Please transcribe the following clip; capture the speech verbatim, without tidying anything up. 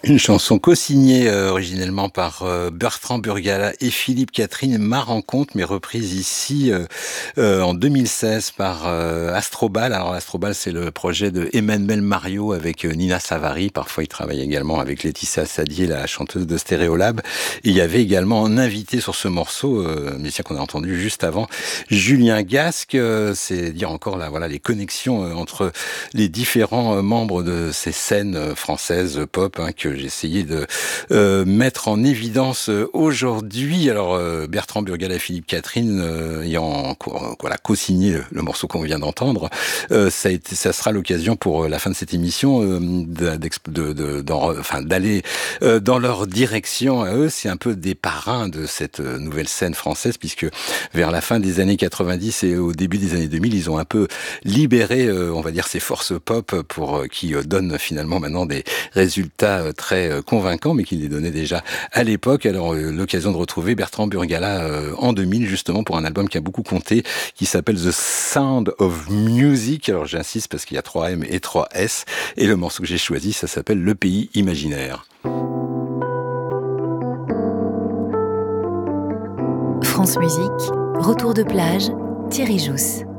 Une chanson co-signée, heu, originellement par, heu, Bertrand Burgalat et Philippe Catherine, Ma rencontre, mais reprise ici, heu heu, en deux mille seize par, heu, Astrobal. Alors Astrobal, c'est le projet de Emmanuel Mario avec, heu, Nina Savary. Parfois, il travaille également avec Laetitia Sadier, la chanteuse de Stéréolab. Et il y avait également un invité sur ce morceau, heu, musicien qu'on a entendu juste avant, Julien Gasc. Heu, c'est dire encore là, voilà, les connexions, heu, entre les différents, heu, membres de ces scènes, heu, françaises, heu, pop, hein, que j'ai essayé de, heu, mettre en évidence, heu, aujourd'hui. Alors, heu, Bertrand Burgalat et Philippe Catherine, heu, ayant co voilà, co-signé le le morceau qu'on vient d'entendre, heu, ça a été ça sera l'occasion pour, heu, la fin de cette émission, hem, d'a d'exp de de d'en re enfin d'aller, heu, dans leur direction à eux. C'est un peu des parrains de cette, heu, nouvelle scène française puisque vers la fin des années quatre-vingt-dix et au début des années deux mille, ils ont un peu libéré, heu, on va dire, ces forces pop pour, heu, qui, heu, donnent finalement maintenant des résultats, heu, très, heu, convaincants, mais qui les donnaient déjà à l'époque. Alors, heu, l'occasion de retrouver Bertrand Burgalat, heu, en deux mille justement pour un album qui a beaucoup compté, qui s'appelle The Sound of Music. Alors j'insiste parce qu'il y a trois M et trois S et le morceau que j'ai choisi, ça s'appelle Le pays imaginaire. France Musique, retour de plage, Thierry Jousse.